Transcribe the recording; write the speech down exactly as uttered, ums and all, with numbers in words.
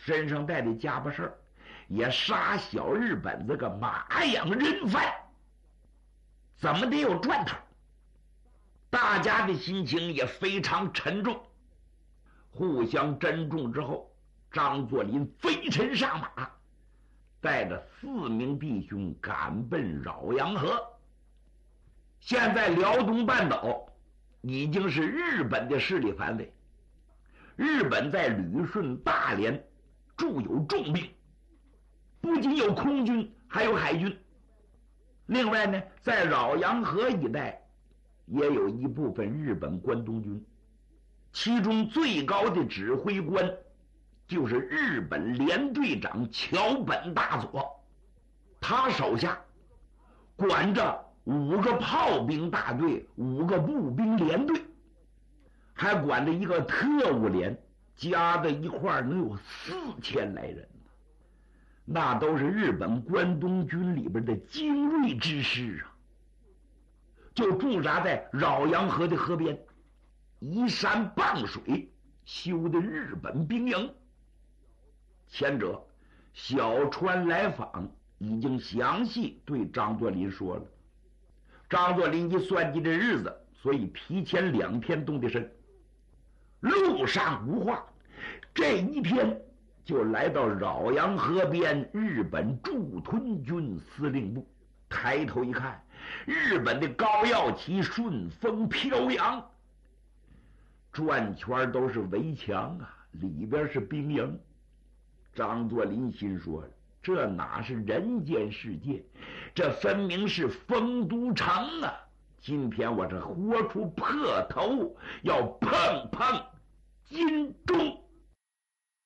身上带的家伙事儿，也杀小日本这个马养人贩，怎么得有赚头？大家的心情也非常沉重，互相珍重之后，张作霖飞身上马，带着四名弟兄赶奔饶阳河。现在辽东半岛已经是日本的势力范围，日本在旅顺、大连驻有重兵，不仅有空军，还有海军。另外呢，在饶阳河一带也有一部分日本关东军，其中最高的指挥官就是日本联队长桥本大佐，他手下管着五个炮兵大队，五个步兵连队，还管着一个特务连，加在一块能有四千来人，那都是日本关东军里边的精锐之师啊！就驻扎在饶阳河的河边，依山傍水修的日本兵营。前者小川来访已经详细对张作霖说了，张作霖一算计这日子，所以提前两天动的身。路上无话，这一天就来到饶阳河边日本驻屯军司令部。抬头一看，日本的高耀旗顺风飘扬，转圈都是围墙啊，里边是兵营。张作霖心说，这哪是人间世界，这分明是丰都城啊！今天我这豁出破头要碰碰金钟。